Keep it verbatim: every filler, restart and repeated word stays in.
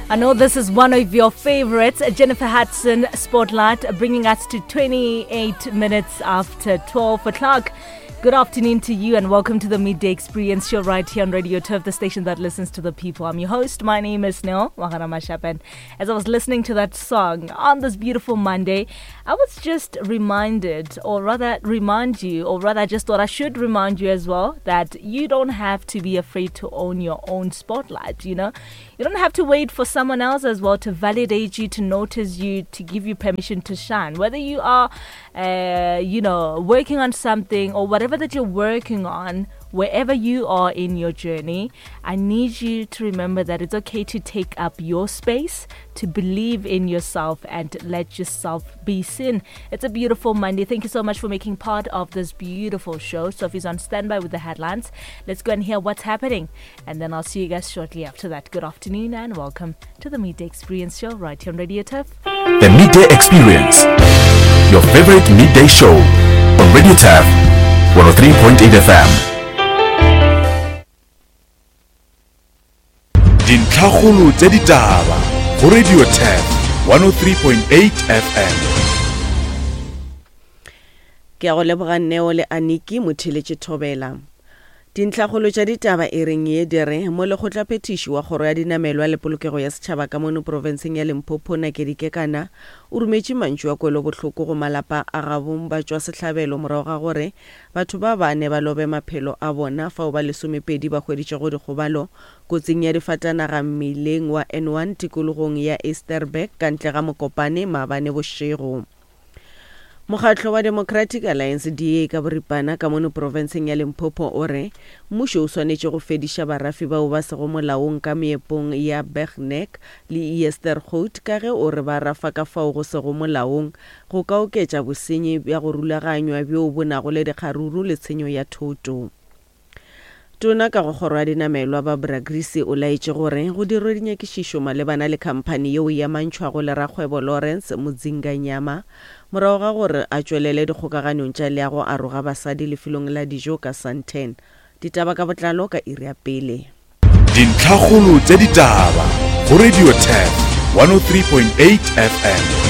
I know this is one of your favorites, Jennifer Hudson Spotlight, bringing us to twenty-eight minutes after twelve o'clock. Good afternoon to you and welcome to the Midday Experience show right here on Radio Turf, the station that listens to the people. I'm your host. My name is Neo Waharamashapan. As I was listening to that song on this beautiful Monday, I was just reminded, or rather remind you, or rather I just thought I should remind you as well, that you don't have to be afraid to own your own spotlight, you know. You don't have to wait for someone else as well to validate you, to notice you, to give you permission to shine. Whether you are, uh, you know, working on something or whatever that you're working on, wherever you are in your journey, I need you to remember that it's okay to take up your space, to believe in yourself and let yourself be seen. It's a beautiful Monday. Thank you so much for making part of this beautiful show. Sophie's on standby with the headlines. Let's go and hear what's happening, and then I'll see you guys shortly after that. Good afternoon and welcome to the Midday Experience show right here on Radio Turf. The Midday Experience, your favorite midday show on Radio Turf one oh three point eight F M. Dintlhagolo tse ditaba go Radio Turf one oh three point eight F M. Ke go leboga Neo le Aniki Motheletše Thobela. Dintlhagolo tša ditaba e reng ye dire mo lekgotla phetiši wa kgoro ya dinamelwa le polokego ya setšhaba ka mono provinseng ya Limpopo Nakedi Kekana o rumetše mantšu a kwelo bohloko go malapa a gabong ba tšwa sehlabelo morago ga gore batho ba bane ba lobe maphelo a bona fao ba lesomepedi ba hweditše go dikgobalo kotsing ya difatanaga mmileng wa N one tikologong ya Easterberg ka ntle ga Mokopane maabane bošego. Mokgatlo wa Democratic Alliance D A ka boripana ka mono provinseng ya Limpopo o re mmušo o swanetše go fediša barafi bao ba sego molaong ka meepong ya Bergneck le Easterhout ka ge o re ba rafa ka fao go sego molaong go ka oketša bosenyi bja go rulaganywa bjo bo nago le dikgaruru le tshenyo ya thoto. Tona ka go kgoro ya dinamelwa ba Bragrisi o laetše gore go dirwe dinyakišišo malebana le khamphani yeo ya mantšhwago le rakgwebo Lawrence Muzinganyama morago ga gore a tšwelele dikgokaganong tša leago a roga basadi lefilong la dijo ka Santen. Ditaba ka botlalo ka iri ya pele. Dintlhagolo tse ditaba go Radio Turf one oh three point eight F M.